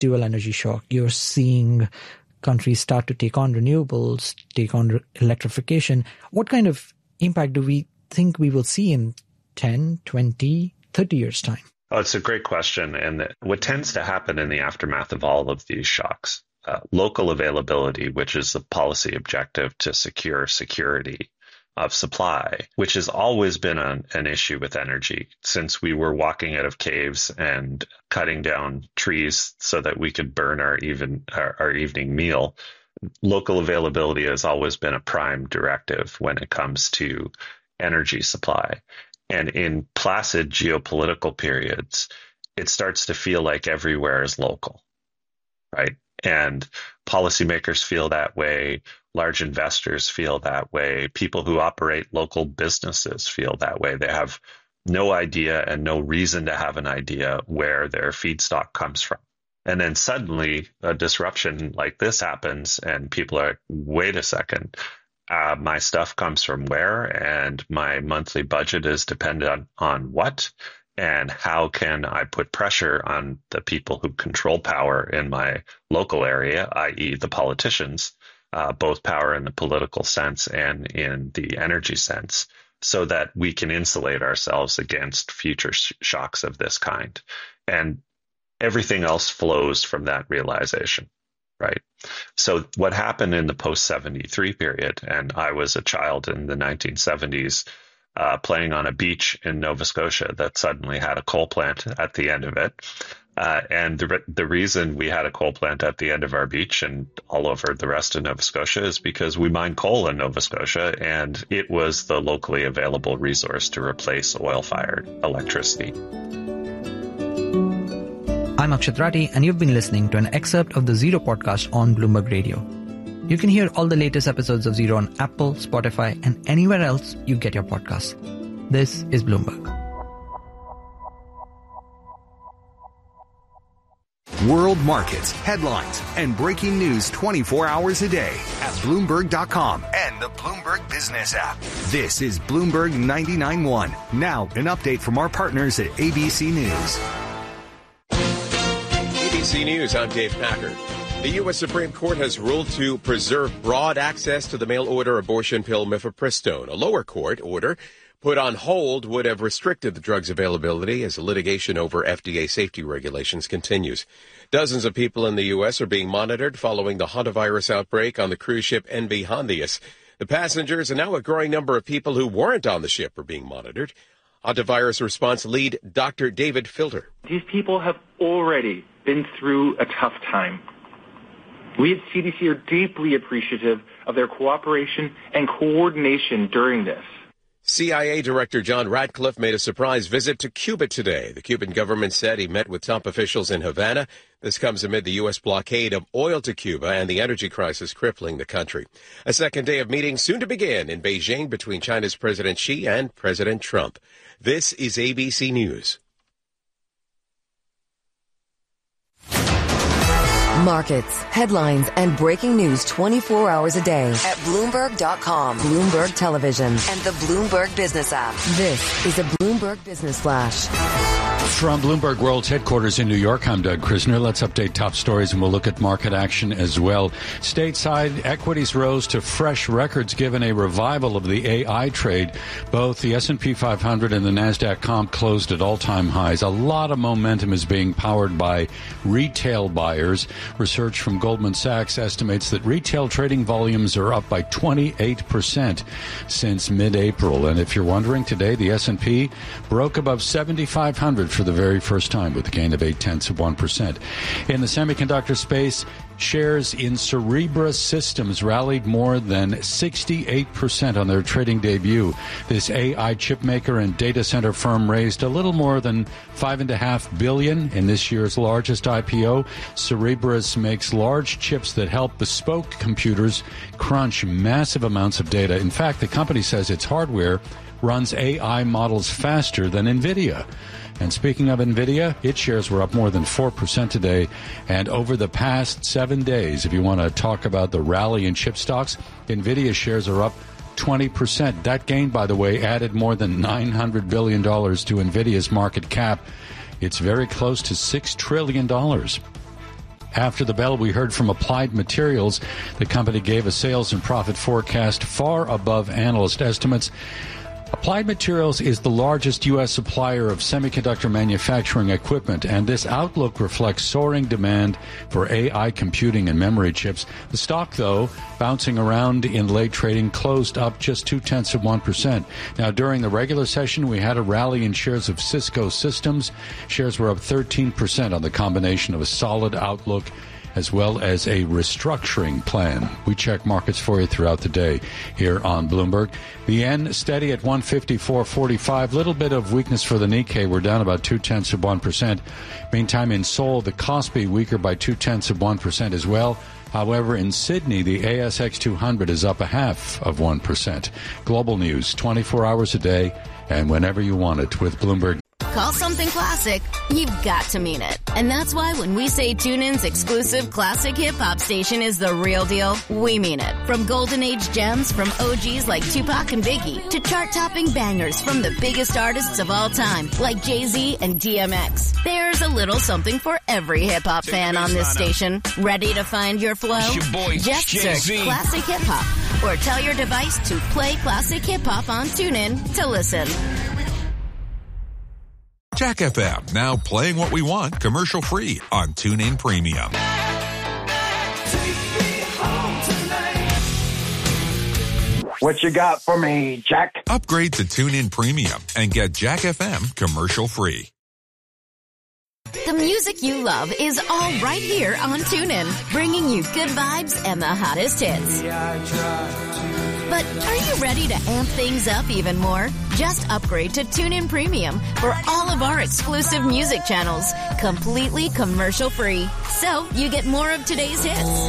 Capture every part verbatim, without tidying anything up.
dual energy shock. You're seeing countries start to take on renewables, take on re- electrification. What kind of impact do we think we will see in ten, twenty, thirty years' time? Oh, it's a great question. And what tends to happen in the aftermath of all of these shocks, uh, local availability, which is the policy objective to secure security of supply, which has always been an, an issue with energy since we were walking out of caves and cutting down trees so that we could burn our even our, our evening meal. Local availability has always been a prime directive when it comes to energy supply. And in placid geopolitical periods, it starts to feel like everywhere is local, right? And policymakers feel that way. Large investors feel that way. People who operate local businesses feel that way. They have no idea and no reason to have an idea where their feedstock comes from. And then suddenly a disruption like this happens and people are, wait a second, uh, my stuff comes from where? And my monthly budget is dependent on, on what? And how can I put pressure on the people who control power in my local area, that is the politicians, uh, both power in the political sense and in the energy sense, so that we can insulate ourselves against future sh- shocks of this kind. And everything else flows from that realization, right? So what happened in the post seventy-three period, and I was a child in the nineteen seventies, Uh, playing on a beach in Nova Scotia that suddenly had a coal plant at the end of it. Uh, and the re- the reason we had a coal plant at the end of our beach and all over the rest of Nova Scotia is because we mine coal in Nova Scotia, and it was the locally available resource to replace oil-fired electricity. I'm Akshat Rathi, and you've been listening to an excerpt of the Zero podcast on Bloomberg Radio. You can hear all the latest episodes of Zero on Apple, Spotify, and anywhere else you get your podcasts. This is Bloomberg. World markets, headlines, and breaking news twenty-four hours a day at Bloomberg dot com and the Bloomberg Business app. This is Bloomberg ninety-nine point one. Now, an update from our partners at A B C News. A B C News, I'm Dave Packard. The U S Supreme Court has ruled to preserve broad access to the mail-order abortion pill mifepristone. A lower court order put on hold would have restricted the drug's availability as the litigation over F D A safety regulations continues. Dozens of people in the U S are being monitored following the hantavirus outbreak on the cruise ship N V Hondius. The passengers and now a growing number of people who weren't on the ship are being monitored. Hantavirus response lead Doctor David Filter. These people have already been through a tough time. We at C D C are deeply appreciative of their cooperation and coordination during this. C I A Director John Ratcliffe made a surprise visit to Cuba today. The Cuban government said he met with top officials in Havana. This comes amid the U S blockade of oil to Cuba and the energy crisis crippling the country. A second day of meetings soon to begin in Beijing between China's President Xi and President Trump. This is A B C News. Markets, headlines, and breaking news twenty-four hours a day at Bloomberg dot com, Bloomberg Television, and the Bloomberg Business app. This is a Bloomberg Business Flash. From Bloomberg World's headquarters in New York, I'm Doug Krisner. Let's update top stories and we'll look at market action as well. Stateside, equities rose to fresh records given a revival of the A I trade. Both the S and P five hundred and the NASDAQ comp closed at all-time highs. A lot of momentum is being powered by retail buyers. Research from Goldman Sachs estimates that retail trading volumes are up by twenty-eight percent since mid-April. And if you're wondering, today the S and P broke above seventy-five hundred for the very first time with a gain of eight-tenths of one percent. In the semiconductor space, shares in Cerebras Systems rallied more than sixty-eight percent on their trading debut. This A I chip maker and data center firm raised a little more than five point five billion dollars in this year's largest I P O. Cerebras makes large chips that help bespoke computers crunch massive amounts of data. In fact, the company says its hardware runs A I models faster than NVIDIA. And speaking of NVIDIA, its shares were up more than four percent today. And over the past seven days, if you want to talk about the rally in chip stocks, NVIDIA shares are up twenty percent. That gain, by the way, added more than nine hundred billion dollars to NVIDIA's market cap. It's very close to six trillion dollars. After the bell, we heard from Applied Materials. The company gave a sales and profit forecast far above analyst estimates. Applied Materials is the largest U S supplier of semiconductor manufacturing equipment, and this outlook reflects soaring demand for A I computing and memory chips. The stock, though, bouncing around in late trading, closed up just two-tenths of one percent. Now, during the regular session, we had a rally in shares of Cisco Systems. Shares were up thirteen percent on the combination of a solid outlook as well as a restructuring plan. We check markets for you throughout the day here on Bloomberg. The yen steady at one fifty-four forty-five. Little bit of weakness for the Nikkei. We're down about two-tenths of one percent. Meantime, in Seoul, the Kospi weaker by two-tenths of one percent as well. However, in Sydney, the A S X two hundred is up a half of one percent. Global news, twenty-four hours a day and whenever you want it with Bloomberg. Call something classic, you've got to mean it. And that's why when we say TuneIn's exclusive classic hip-hop station is the real deal, we mean it. From golden age gems from O Gs like Tupac and Biggie to chart-topping bangers from the biggest artists of all time like Jay-Z and D M X. There's a little something for every hip-hop fan on this station. Ready to find your flow? Your boy, Just Jay-Z. search Classic Hip-Hop or tell your device to play Classic Hip-Hop on TuneIn to listen. Jack F M, now playing what we want commercial-free on TuneIn Premium. What you got for me, Jack? Upgrade to TuneIn Premium and get Jack F M commercial-free. The music you love is all right here on TuneIn, bringing you good vibes and the hottest hits. But are you ready to amp things up even more? Just upgrade to TuneIn Premium for all of our exclusive music channels, completely commercial-free. So you get more of today's hits.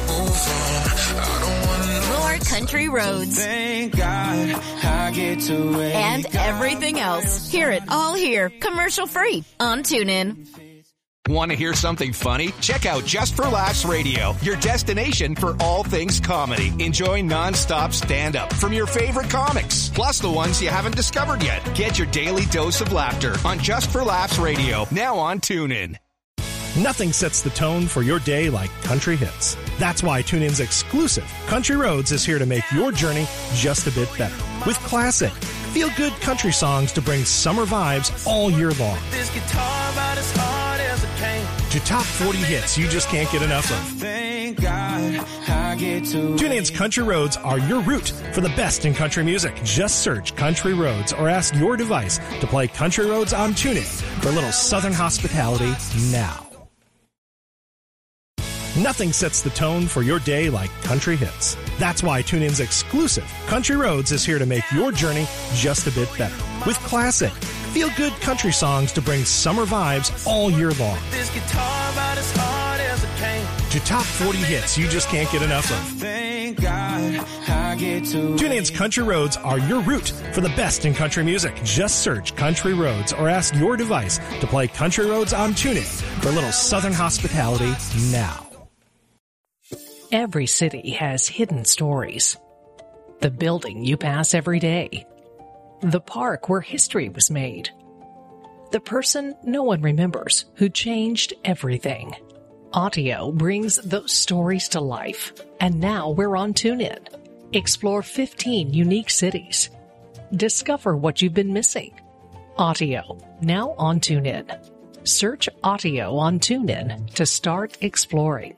More country roads. Thank God I get to wake and everything else. Hear it all here, commercial-free on TuneIn. Want to hear something funny? Check out Just for Laughs Radio, your destination for all things comedy. Enjoy non-stop stand-up from your favorite comics, plus the ones you haven't discovered yet. Get your daily dose of laughter on Just for Laughs Radio, now on TuneIn. Nothing sets the tone for your day like country hits. That's why TuneIn's exclusive Country Roads is here to make your journey just a bit better. With classic, feel-good country songs to bring summer vibes all year long. This guitar about as hard as a cane. To top forty hits you just can't get enough of. Thank God I get to TuneIn's Country Roads are your route for the best in country music. Just search Country Roads or ask your device to play Country Roads on TuneIn for a little southern hospitality now. Nothing sets the tone for your day like country hits. That's why TuneIn's exclusive Country Roads is here to make your journey just a bit better. With classic, feel-good country songs to bring summer vibes all year long. This guitar about as hard as a cane. To top forty hits you just can't get enough of. Thank God I get to TuneIn's Country Roads are your route for the best in country music. Just search Country Roads or ask your device to play Country Roads on TuneIn for a little southern hospitality now. Every city has hidden stories. The building you pass every day. The park where history was made. The person no one remembers who changed everything. Audio brings those stories to life. And now we're on TuneIn. Explore fifteen unique cities. Discover what you've been missing. Audio, now on TuneIn. Search Audio on TuneIn to start exploring.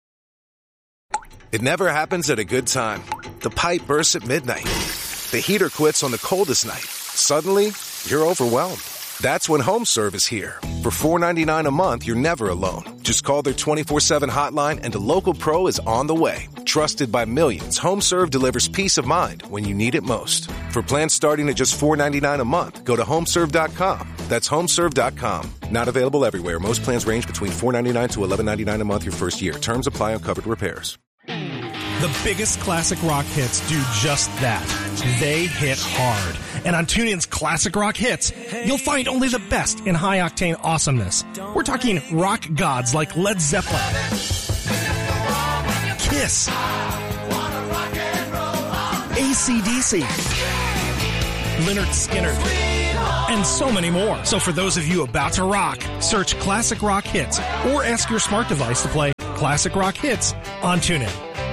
It never happens at a good time. The pipe bursts at midnight. The heater quits on the coldest night. Suddenly, you're overwhelmed. That's when HomeServe is here. For four dollars and ninety-nine cents a month, you're never alone. Just call their twenty-four seven hotline and a local pro is on the way. Trusted by millions, HomeServe delivers peace of mind when you need it most. For plans starting at just four dollars and ninety-nine cents a month, go to homeserve dot com. That's homeserve dot com. Not available everywhere. Most plans range between four dollars and ninety-nine cents to eleven dollars and ninety-nine cents a month your first year. Terms apply on covered repairs. The biggest classic rock hits do just that. They hit hard. And on TuneIn's Classic Rock Hits, you'll find only the best in high-octane awesomeness. We're talking rock gods like Led Zeppelin, Kiss, A C D C, Lynyrd Skynyrd, and so many more. So for those of you about to rock, search Classic Rock Hits or ask your smart device to play Classic Rock Hits on TuneIn.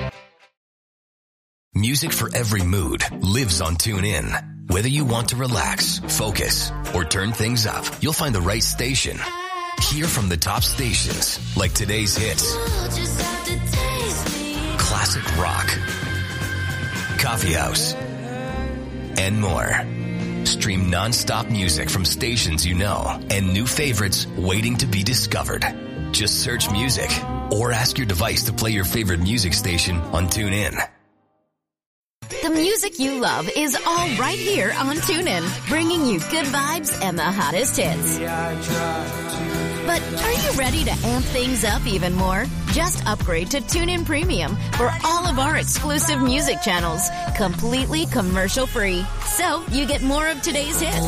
Music for every mood lives on TuneIn. Whether you want to relax, focus, or turn things up, you'll find the right station. Hear from the top stations like today's hits, classic rock, coffee house, and more. Stream non-stop music from stations you know and new favorites waiting to be discovered. Just search music or ask your device to play your favorite music station on TuneIn. The music you love is all right here on TuneIn, bringing you good vibes and the hottest hits. But are you ready to amp things up even more? Just upgrade to TuneIn Premium for all of our exclusive music channels, completely commercial-free. So you get more of today's hits,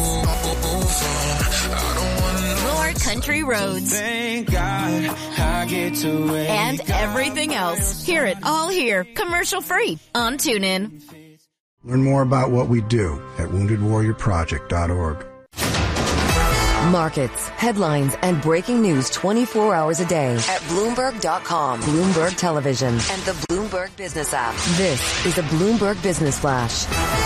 more country roads, Thank God I get to wake and everything else. Hear it all here, commercial-free on TuneIn. Learn more about what we do at wounded warrior project dot org. Markets, headlines, and breaking news twenty-four hours a day at Bloomberg dot com, Bloomberg Television, and the Bloomberg Business app. This is a Bloomberg Business Flash.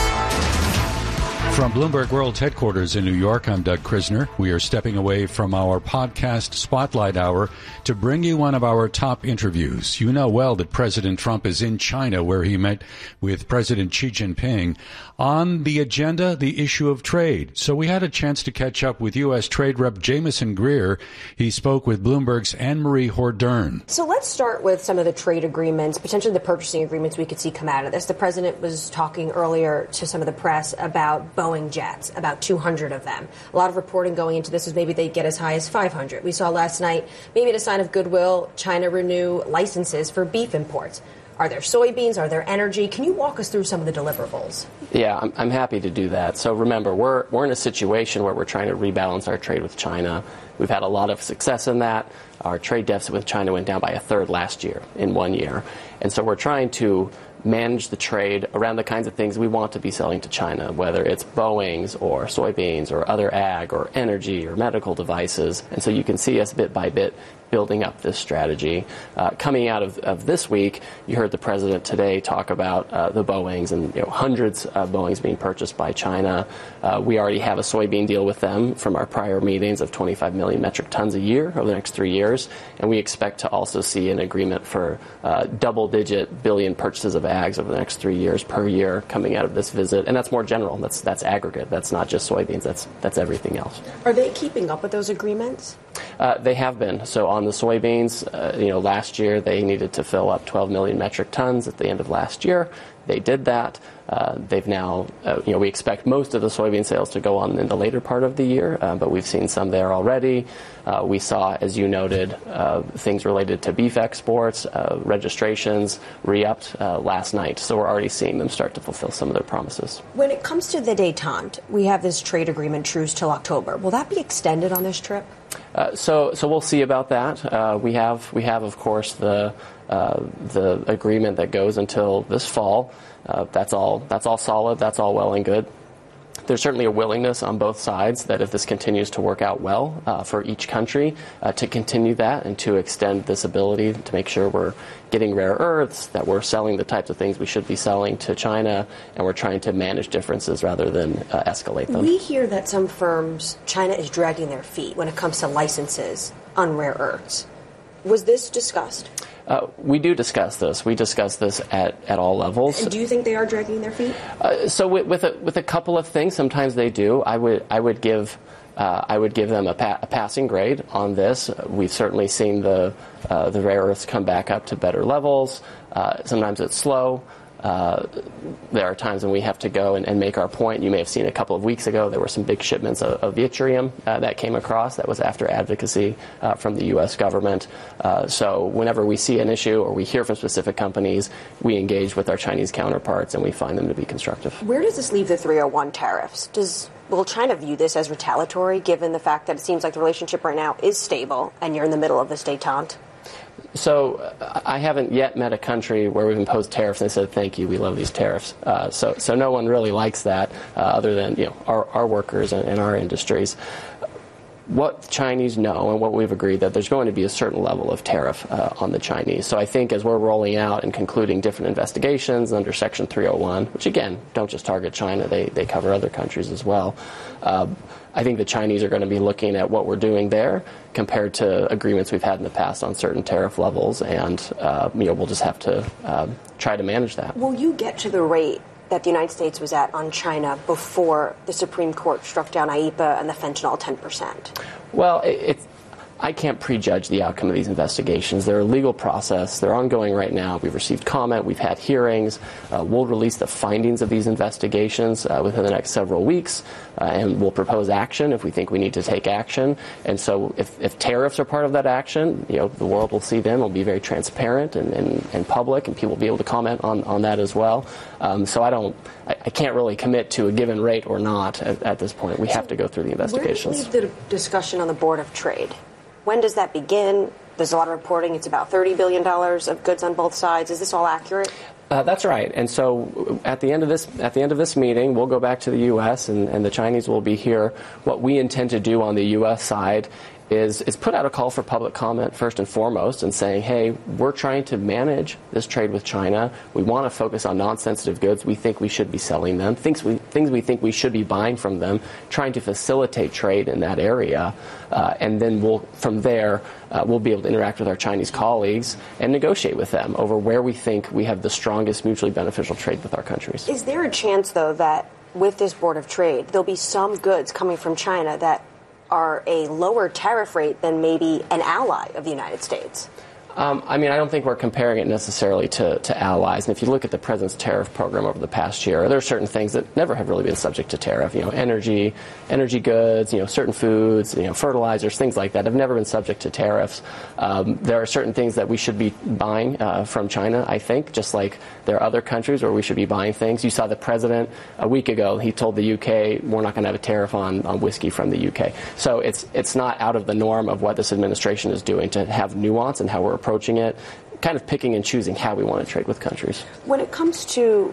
From Bloomberg World's headquarters in New York, I'm Doug Krisner. We are stepping away from our podcast Spotlight Hour to bring you one of our top interviews. You know well that President Trump is in China, where he met with President Xi Jinping. On the agenda, the issue of trade. So we had a chance to catch up with U S. Trade Rep Jameson Greer. He spoke with Bloomberg's Anne-Marie Hordern. So let's start with some of the trade agreements, potentially the purchasing agreements we could see come out of this. The president was talking earlier to some of the press about Boeing jets, about two hundred of them. A lot of reporting going into this is maybe they get as high as five hundred. We saw last night, maybe a sign of goodwill, China renew licenses for beef imports. Are there soybeans? Are there energy? Can you walk us through some of the deliverables? Yeah, I'm, I'm happy to do that. So remember, we're we're in a situation where we're trying to rebalance our trade with China. We've had a lot of success in that. Our trade deficit with China went down by a third last year, in one year. And so we're trying to manage the trade around the kinds of things we want to be selling to China, whether it's Boeings or soybeans or other ag or energy or medical devices. And so you can see us bit by bit building up this strategy. Uh, coming out of, of this week, you heard the president today talk about uh, the Boeings and you know, hundreds of Boeings being purchased by China. Uh, we already have a soybean deal with them from our prior meetings of twenty-five million metric tons a year over the next three years. And we expect to also see an agreement for uh, double-digit billion purchases of ags over the next three years per year coming out of this visit. And that's more general. That's that's aggregate. That's not just soybeans. That's that's everything else. Are they keeping up with those agreements? Uh, they have been. So on the soybeans, uh, you know, last year they needed to fill up twelve million metric tons at the end of last year. They did that. Uh, they've now, uh, you know, we expect most of the soybean sales to go on in the later part of the year, uh, but we've seen some there already. Uh, we saw, as you noted, uh, things related to beef exports, uh, registrations re-upped uh, last night. So we're already seeing them start to fulfill some of their promises. When it comes to the détente, we have this trade agreement truce till October. Will that be extended on this trip? Uh, so, so we'll see about that. Uh, we have, we have, of course, the uh, the agreement that goes until this fall. Uh, that's all. That's all solid. That's all well and good. There's certainly a willingness on both sides that if this continues to work out well uh, for each country, uh, to continue that and to extend this ability to make sure we're getting rare earths, that we're selling the types of things we should be selling to China, and we're trying to manage differences rather than uh, escalate them. We hear that some firms, China is dragging their feet when it comes to licenses on rare earths. Was this discussed? Uh, we do discuss this. We discuss this at, at all levels. And do you think they are dragging their feet? Uh, so with, with, a, with a couple of things, sometimes they do. I would I would give uh, I would give them a, pa- a passing grade on this. We've certainly seen the uh, the rare earths come back up to better levels. Uh, sometimes it's slow. Uh, there are times when we have to go and, and make our point. You may have seen a couple of weeks ago there were some big shipments of, of yttrium uh, that came across. That was after advocacy uh, from the U S government. Uh, so whenever we see an issue or we hear from specific companies, we engage with our Chinese counterparts and we find them to be constructive. Where does this leave the three oh one tariffs? Does Will China view this as retaliatory, given the fact that it seems like the relationship right now is stable and you're in the middle of this détente? So uh, I haven't yet met a country where we've imposed tariffs and they said, thank you, we love these tariffs. Uh, so so no one really likes that uh, other than you know our, our workers and, and our industries. What the Chinese know and what we've agreed that there's going to be a certain level of tariff uh, on the Chinese. So I think as we're rolling out and concluding different investigations under Section three oh one, which again, don't just target China, they, they cover other countries as well, uh, I think the Chinese are going to be looking at what we're doing there compared to agreements we've had in the past on certain tariff levels, and uh, you know, we'll just have to uh, try to manage that. Will you get to the rate that the United States was at on China before the Supreme Court struck down I E P A and the fentanyl ten percent? Well, it, it's I can't prejudge the outcome of these investigations. They're a legal process. They're ongoing right now. We've received comment. We've had hearings. Uh, we'll release the findings of these investigations uh, within the next several weeks, uh, and we'll propose action if we think we need to take action. And so if, if tariffs are part of that action, you know, the world will see them. It'll be very transparent and, and, and public, and people will be able to comment on, on that as well. Um, so I don't, I, I can't really commit to a given rate or not at, at this point. We have to go through the investigations. Where do you leave the discussion on the Board of Trade? When does that begin? There's a lot of reporting. It's about thirty billion dollars of goods on both sides. Is this all accurate? Uh, that's right. And so at the end of this at the end of this meeting, we'll go back to the U S and, and the Chinese will be here. What we intend to do on the U S side is, is put out a call for public comment first and foremost and saying, hey, we're trying to manage this trade with China. We want to focus on non-sensitive goods. We think we should be selling them. Things we, things we think we should be buying from them, trying to facilitate trade in that area. Uh, and then we'll, from there, uh, we'll be able to interact with our Chinese colleagues and negotiate with them over where we think we have the strongest mutually beneficial trade with our countries. Is there a chance, though, that with this Board of Trade, there'll be some goods coming from China that are a lower tariff rate than maybe an ally of the United States? Um, I mean, I don't think we're comparing it necessarily to, to allies. And if you look at the president's tariff program over the past year, there are certain things that never have really been subject to tariff. You know, energy, energy goods, you know, certain foods, you know, fertilizers, things like that have never been subject to tariffs. Um, there are certain things that we should be buying uh, from China, I think, just like there are other countries where we should be buying things. You saw the president a week ago, he told the U K, we're not going to have a tariff on, on whiskey from the U K. So it's, it's not out of the norm of what this administration is doing to have nuance and how we're approaching it, kind of picking and choosing how we want to trade with countries. When it comes to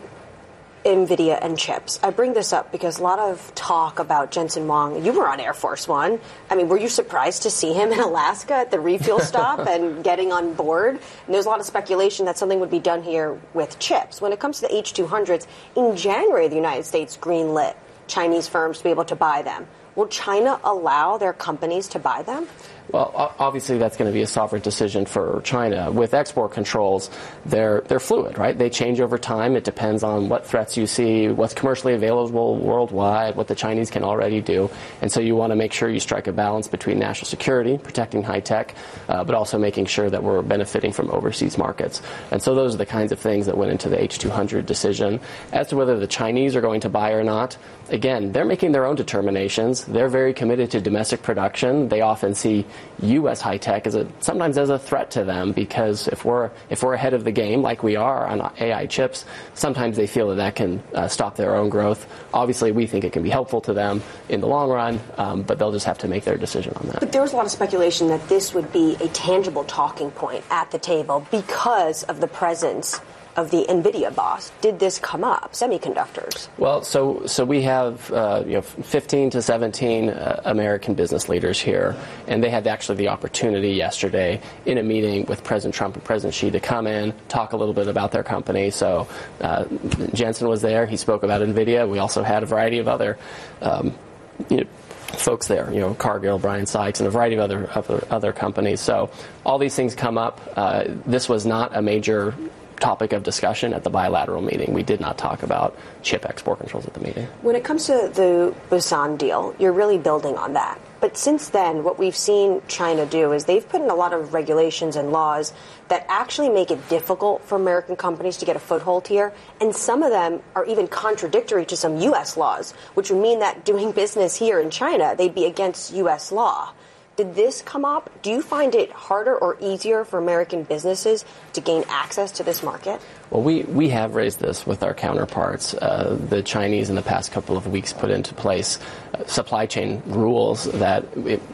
NVIDIA and chips, I bring this up because a lot of talk about Jensen Huang. You were on Air Force One. I mean, were you surprised to see him in Alaska at the refuel stop and getting on board? And there's a lot of speculation that something would be done here with chips. When it comes to the H two hundreds, in January, the United States greenlit Chinese firms to be able to buy them. Will China allow their companies to buy them? Well, obviously that's going to be a sovereign decision for China. With export controls, they're they're fluid, right? They change over time. It depends on what threats you see, what's commercially available worldwide, what the Chinese can already do. And so you want to make sure you strike a balance between national security, protecting high tech, uh, but also making sure that we're benefiting from overseas markets. And so those are the kinds of things that went into the H two hundred decision. As to whether the Chinese are going to buy or not, again, they're making their own determinations. They're very committed to domestic production. They often see U S high tech as a sometimes as a threat to them, because if we're if we're ahead of the game like we are on A I chips, sometimes they feel that that can uh, stop their own growth. Obviously, we think it can be helpful to them in the long run, um, but they'll just have to make their decision on that. But there was a lot of speculation that this would be a tangible talking point at the table because of the presence of the NVIDIA boss. Did this come up, semiconductors? Well, so so we have uh, you know fifteen to seventeen uh, American business leaders here, and they had actually the opportunity yesterday in a meeting with President Trump and President Xi to come in, talk a little bit about their company. So uh, Jensen was there. He spoke about NVIDIA. We also had a variety of other um, you know, folks there, you know, Cargill, Brian Sykes, and a variety of other other, other companies. So all these things come up. Uh, this was not a major topic of discussion at the bilateral meeting. We did not talk about chip export controls at the meeting. When it comes to the Busan deal, you're really building on that. But since then, what we've seen China do is they've put in a lot of regulations and laws that actually make it difficult for American companies to get a foothold here. And some of them are even contradictory to some U S laws, which would mean that doing business here in China, they'd be against U S law. Did this come up? Do you find it harder or easier for American businesses to gain access to this market? Well, we, we have raised this with our counterparts. Uh, the Chinese in the past couple of weeks put into place uh, supply chain rules that it,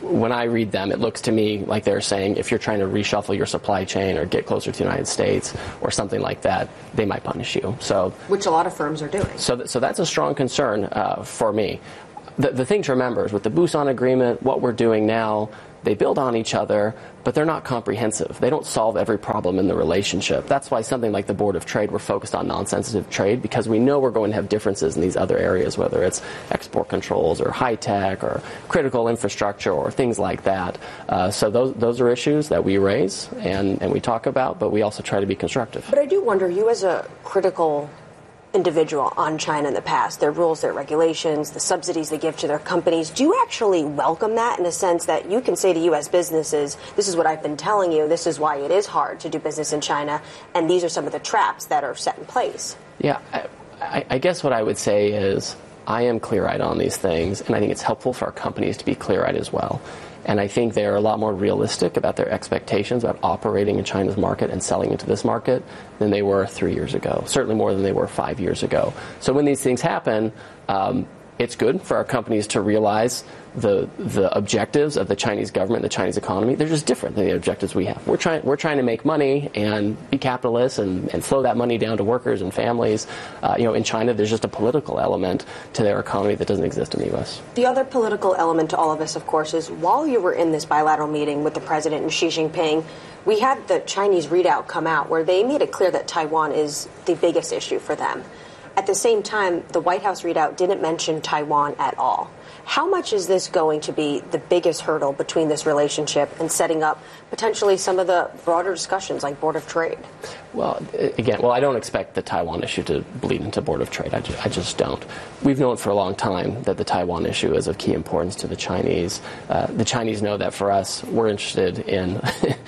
when I read them, it looks to me like they're saying if you're trying to reshuffle your supply chain or get closer to the United States or something like that, they might punish you. So, which a lot of firms are doing. So, th- so that's a strong concern uh, for me. The, the thing to remember is with the Busan Agreement, what we're doing now, they build on each other, but they're not comprehensive. They don't solve every problem in the relationship. That's why something like the Board of Trade, we're focused on non-sensitive trade, because we know we're going to have differences in these other areas, whether it's export controls or high tech or critical infrastructure or things like that. Uh, so those those are issues that we raise and, and we talk about, but we also try to be constructive. But I do wonder, you as a critical individual on China in the past, their rules, their regulations, the subsidies they give to their companies, do you actually welcome that in a sense that you can say to U S businesses, this is what I've been telling you, this is why it is hard to do business in China, and these are some of the traps that are set in place? Yeah, I, I, I guess what I would say is I am clear-eyed on these things, and I think it's helpful for our companies to be clear-eyed as well. And I think they're a lot more realistic about their expectations about operating in China's market and selling into this market than they were three years ago, certainly more than they were five years ago. So when these things happen, um, it's good for our companies to realize the the objectives of the Chinese government, the Chinese economy. They're just different than the objectives we have. We're trying we're trying to make money and be capitalists and, and flow that money down to workers and families. Uh, you know, in China, there's just a political element to their economy that doesn't exist in the U S. The other political element to all of this, of course, is while you were in this bilateral meeting with the president and Xi Jinping, we had the Chinese readout come out where they made it clear that Taiwan is the biggest issue for them. At the same time, the White House readout didn't mention Taiwan at all. How much is this going to be the biggest hurdle between this relationship and setting up potentially some of the broader discussions like Board of Trade? Well, again, well, I don't expect the Taiwan issue to bleed into Board of Trade. I just, I just don't. We've known for a long time that the Taiwan issue is of key importance to the Chinese. Uh, the Chinese know that for us, we're interested in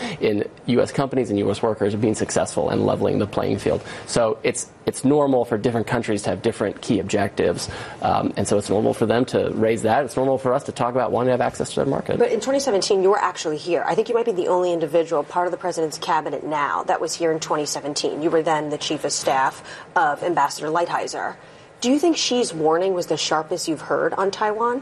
in U S companies and U S workers being successful and leveling the playing field. So it's it's normal for different countries to have different key objectives, um, and so it's normal for them to raise that. It's normal for us to talk about wanting to have access to their market. But in twenty seventeen, you were actually here. I think you might be the only individual part of the president's cabinet now that was here in twenty seventeen. You were then the chief of staff of Ambassador Lighthizer. Do you think Xi's warning was the sharpest you've heard on Taiwan?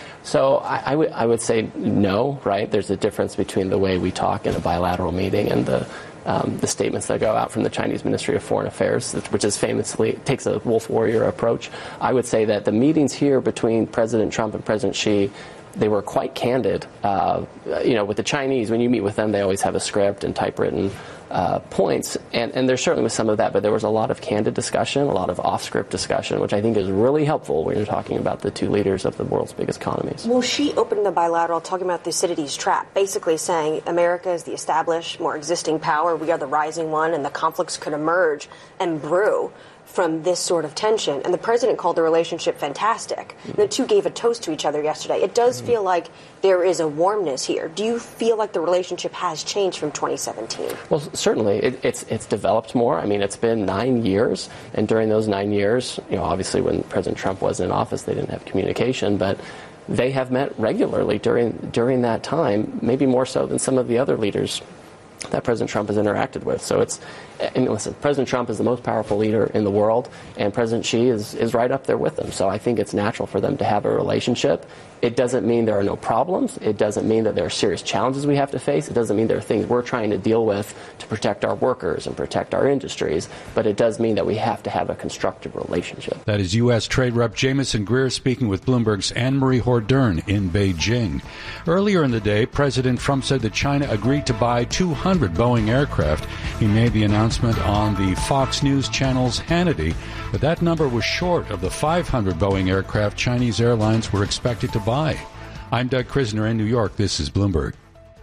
So I, I, would, I would say no, right? There's a difference between the way we talk in a bilateral meeting and the Um, the statements that go out from the Chinese Ministry of Foreign Affairs, which is famously takes a wolf warrior approach. I would say that the meetings here between President Trump and President Xi, they were quite candid. Uh, you know, with the Chinese, when you meet with them, they always have a script and typewritten uh, points, and, and there certainly was some of that, but there was a lot of candid discussion, a lot of off-script discussion, which I think is really helpful when you're talking about the two leaders of the world's biggest economies. Well, Xi opened the bilateral talking about Thucydides' trap, basically saying America is the established, more existing power, we are the rising one, and the conflicts could emerge and brew from this sort of tension. And the president called the relationship fantastic. Mm-hmm. The two gave a toast to each other yesterday. It does mm-hmm. feel like there is a warmness here. Do you feel like the relationship has changed from twenty seventeen? Well, certainly. It, it's it's developed more. I mean, it's been nine years. And during those nine years, you know, obviously when President Trump was in office, they didn't have communication, but they have met regularly during during that time, maybe more so than some of the other leaders that President Trump has interacted with. So it's, and listen, President Trump is the most powerful leader in the world, and President Xi is, is right up there with them. So I think it's natural for them to have a relationship. It doesn't mean there are no problems. It doesn't mean that there are serious challenges we have to face. It doesn't mean there are things we're trying to deal with to protect our workers and protect our industries. But it does mean that we have to have a constructive relationship. That is U S. Trade Rep Jamieson Greer speaking with Bloomberg's Anne-Marie Hordern in Beijing. Earlier in the day, President Trump said that China agreed to buy two hundred Boeing aircraft. He made the announcement on the Fox News channel's Hannity, but that number was short of the five hundred Boeing aircraft Chinese airlines were expected to buy. I'm Doug Krisner in New York. This is Bloomberg.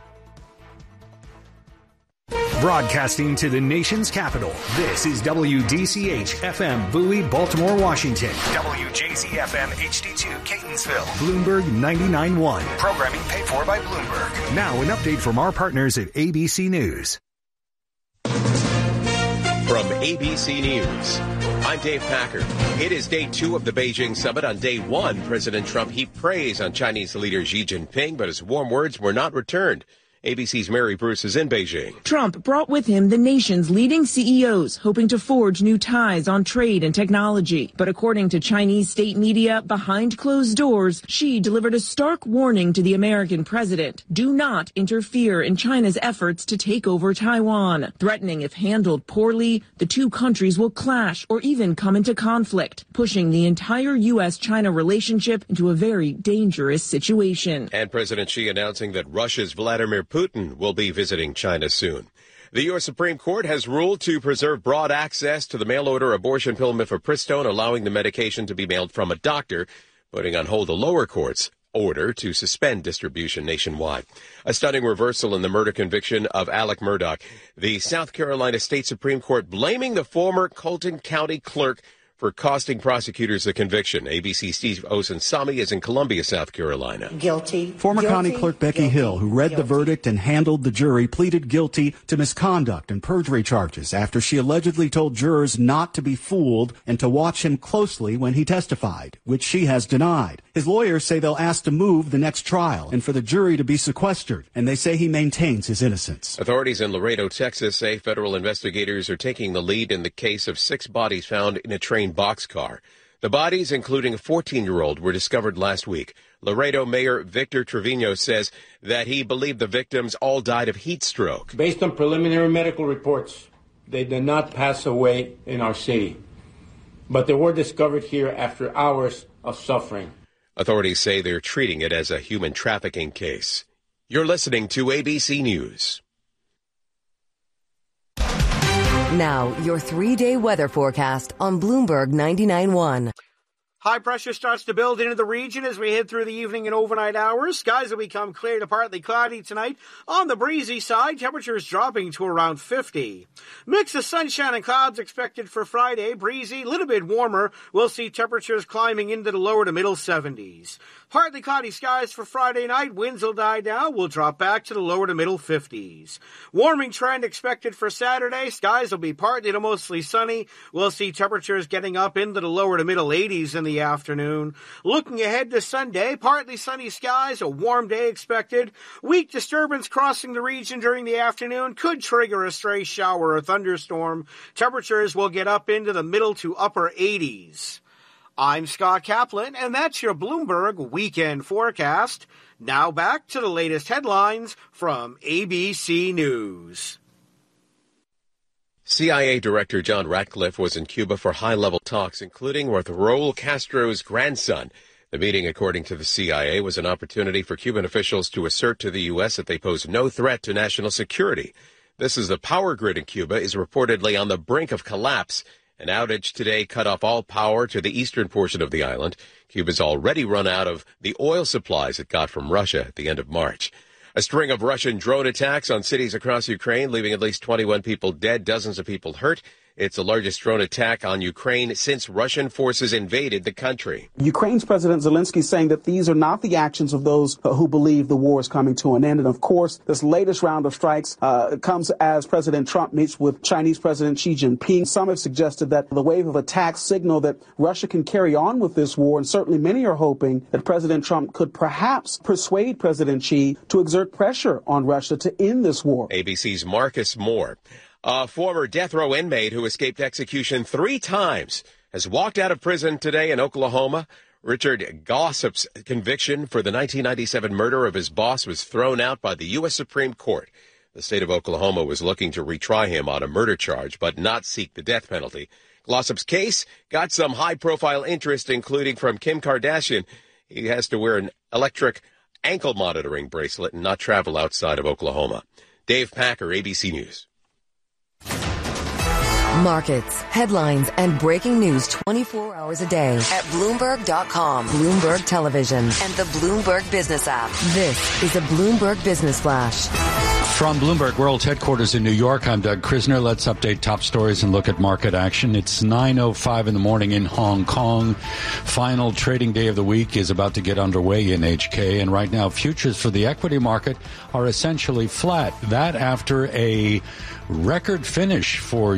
Broadcasting to the nation's capital, this is W D C H F M Bowie, Baltimore, Washington. W J Z F M H D two Catonsville. Bloomberg ninety-nine point one. Programming paid for by Bloomberg. Now an update from our partners at A B C News. From A B C News, I'm Dave Packard. It is day two of the Beijing summit. On day one, President Trump heaped praise on Chinese leader Xi Jinping, but his warm words were not returned. A B C's Mary Bruce is in Beijing. Trump brought with him the nation's leading C E Os, hoping to forge new ties on trade and technology. But according to Chinese state media, behind closed doors, Xi delivered a stark warning to the American president. Do not interfere in China's efforts to take over Taiwan, threatening if handled poorly, the two countries will clash or even come into conflict, pushing the entire U S China relationship into a very dangerous situation. And President Xi announcing that Russia's Vladimir Putin will be visiting China soon. The U S Supreme Court has ruled to preserve broad access to the mail-order abortion pill mifepristone, allowing the medication to be mailed from a doctor, putting on hold the lower court's order to suspend distribution nationwide. A stunning reversal in the murder conviction of Alec Murdaugh. The South Carolina State Supreme Court blaming the former Colton County clerk for costing prosecutors the conviction. A B C's Steve Osunsami is in Columbia, South Carolina. Guilty. Former guilty, County Clerk Becky guilty, Hill, who read guilty. the verdict and handled the jury, pleaded guilty to misconduct and perjury charges after she allegedly told jurors not to be fooled and to watch him closely when he testified, which she has denied. His lawyers say they'll ask to move the next trial and for the jury to be sequestered, and they say he maintains his innocence. Authorities in Laredo, Texas say federal investigators are taking the lead in the case of six bodies found in a train boxcar. The bodies, including a fourteen-year-old, were discovered last week. Laredo Mayor Victor Trevino says that he believed the victims all died of heat stroke. Based on preliminary medical reports, they did not pass away in our city, but they were discovered here after hours of suffering. Authorities say they're treating it as a human trafficking case. You're listening to A B C News. Now, your three-day weather forecast on Bloomberg ninety-nine point one. High pressure starts to build into the region as we head through the evening and overnight hours. Skies will become clear to partly cloudy tonight. On the breezy side, temperatures dropping to around fifty. Mix of sunshine and clouds expected for Friday. Breezy, a little bit warmer. We'll see temperatures climbing into the lower to middle seventies. Partly cloudy skies for Friday night. Winds will die down. We'll drop back to the lower to middle fifties. Warming trend expected for Saturday. Skies will be partly to mostly sunny. We'll see temperatures getting up into the lower to middle eighties in the the afternoon. Looking ahead to Sunday, partly sunny skies, a warm day expected. Weak disturbance crossing the region during the afternoon could trigger a stray shower or thunderstorm. Temperatures will get up into the middle to upper eighties. I'm Scott Kaplan, and that's your Bloomberg Weekend Forecast. Now back to the latest headlines from A B C News. C I A Director John Ratcliffe was in Cuba for high-level talks, including with Raul Castro's grandson. The meeting, according to the C I A, was an opportunity for Cuban officials to assert to the U S that they pose no threat to national security. This is the power grid in Cuba is reportedly on the brink of collapse. An outage today cut off all power to the eastern portion of the island. Cuba's already run out of the oil supplies it got from Russia at the end of March. A string of Russian drone attacks on cities across Ukraine, leaving at least twenty-one people dead, dozens of people hurt. It's the largest drone attack on Ukraine since Russian forces invaded the country. Ukraine's President Zelensky saying that these are not the actions of those uh, who believe the war is coming to an end. And of course, this latest round of strikes uh, comes as President Trump meets with Chinese President Xi Jinping. Some have suggested that the wave of attacks signal that Russia can carry on with this war. And certainly many are hoping that President Trump could perhaps persuade President Xi to exert pressure on Russia to end this war. A B C's Marcus Moore. A former death row inmate who escaped execution three times has walked out of prison today in Oklahoma. Richard Glossop's conviction for the nineteen ninety-seven murder of his boss was thrown out by the U S Supreme Court. The state of Oklahoma was looking to retry him on a murder charge, but not seek the death penalty. Glossop's case got some high-profile interest, including from Kim Kardashian. He has to wear an electric ankle monitoring bracelet and not travel outside of Oklahoma. Dave Packer, A B C News. Markets, headlines, and breaking news twenty-four hours a day at Bloomberg dot com, Bloomberg Television, and the Bloomberg Business app. This is a Bloomberg Business Flash. From Bloomberg World Headquarters in New York, I'm Doug Krisner. Let's update top stories and look at market action. It's nine oh five in the morning in Hong Kong. Final trading day of the week is about to get underway in H K, and right now futures for the equity market are essentially flat. That after a record finish for U S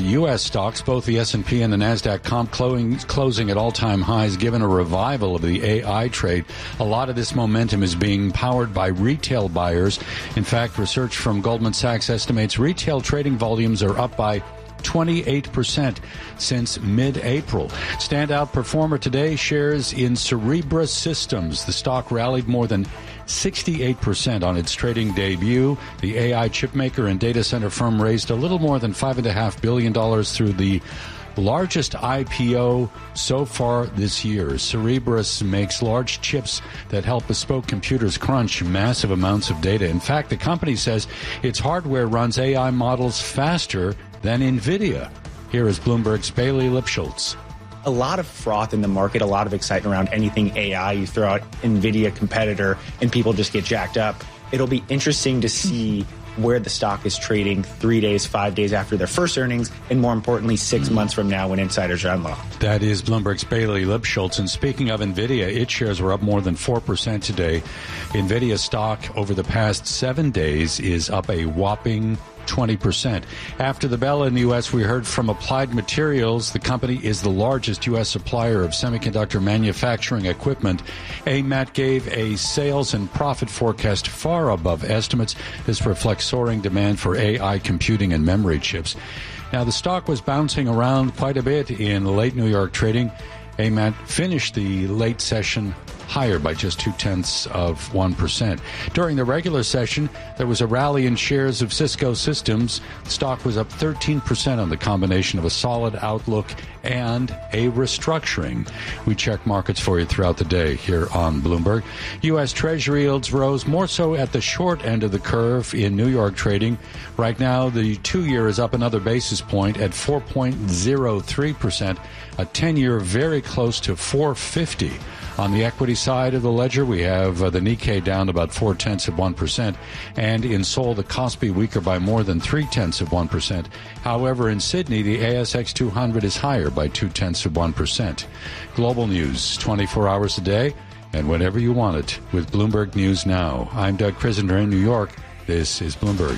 stocks, both the S and P and the NASDAQ comp closing, closing at all-time highs, given a revival of the A I trade. A lot of this momentum is being powered by retail buyers. In fact, research from Goldman Sachs estimates retail trading volumes are up by twenty-eight percent since mid-April. Standout performer today, shares in Cerebras Systems. The stock rallied more than sixty-eight percent on its trading debut. The A I chipmaker and data center firm raised a little more than five point five billion dollars through the largest I P O so far this year. Cerebras makes large chips that help bespoke computers crunch massive amounts of data. In fact, the company says its hardware runs A I models faster than NVIDIA. Here is Bloomberg's Bailey Lipschultz. A lot of froth in the market, a lot of excitement around anything A I. You throw out NVIDIA competitor and people just get jacked up. It'll be interesting to see where the stock is trading three days, five days after their first earnings, and more importantly, six mm. months from now when insiders are unlocked. That is Bloomberg's Bailey Lipschultz. And speaking of NVIDIA, its shares were up more than four percent today. NVIDIA stock over the past seven days is up a whopping twenty percent. After the bell in the U S, we heard from Applied Materials. The company is the largest U S supplier of semiconductor manufacturing equipment. A M A T gave a sales and profit forecast far above estimates. This reflects soaring demand for A I computing and memory chips. Now, the stock was bouncing around quite a bit in late New York trading. A M A T finished the late session higher by just two-tenths of one percent. During the regular session, there was a rally in shares of Cisco Systems. The stock was up thirteen percent on the combination of a solid outlook and a restructuring. We check markets for you throughout the day here on Bloomberg. U S. Treasury yields rose more so at the short end of the curve in New York trading. Right now, the two-year is up another basis point at four point oh three percent. A ten-year very close to four fifty. On the equity side of the ledger, we have uh, the Nikkei down about four-tenths of one percent, and in Seoul, the Kospi weaker by more than three-tenths of one percent. However, in Sydney, the A S X two hundred is higher by two-tenths of one percent. Global news, twenty-four hours a day, and whenever you want it, with Bloomberg News Now. I'm Doug Krisender in New York. This is Bloomberg.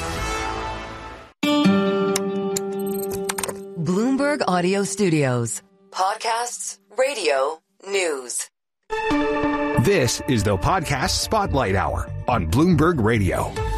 Bloomberg Audio Studios. Podcasts, radio, news. This is the Podcast Spotlight Hour on Bloomberg Radio.